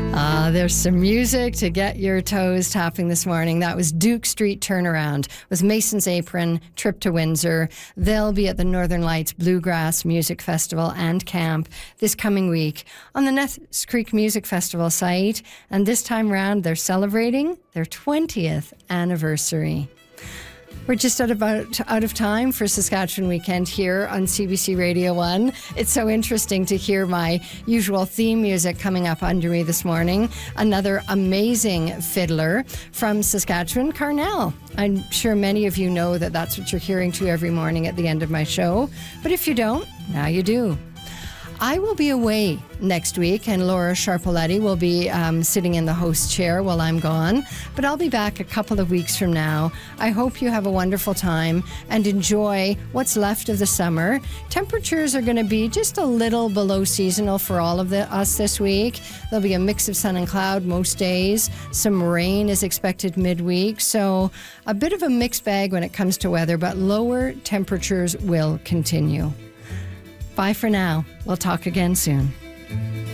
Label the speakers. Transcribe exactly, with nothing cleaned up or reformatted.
Speaker 1: Uh, there's some music to get your toes tapping this morning. That was Duke Street Turnaround with Mason's Apron, Trip to Windsor. They'll be at the Northern Lights Bluegrass Music Festival and Camp this coming week on the Ness Creek Music Festival site. And this time round, they're celebrating their twentieth anniversary. We're just at about out of time for Saskatchewan Weekend here on C B C Radio one. It's so interesting to hear my usual theme music coming up under me this morning. Another amazing fiddler from Saskatchewan, Carnell. I'm sure many of you know that that's what you're hearing to every morning at the end of my show. But if you don't, now you do. I will be away next week, and Laura Sharpoletti will be um, sitting in the host chair while I'm gone. But I'll be back a couple of weeks from now. I hope you have a wonderful time and enjoy what's left of the summer. Temperatures are going to be just a little below seasonal for all of the, us this week. There'll be a mix of sun and cloud most days. Some rain is expected midweek. So a bit of a mixed bag when it comes to weather, but lower temperatures will continue. Bye for now. We'll talk again soon.